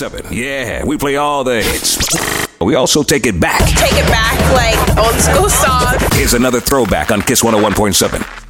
101.7. Yeah, we play all the hits. We also take it back. Take it back like old school song. Here's another throwback on Kiss 101.7.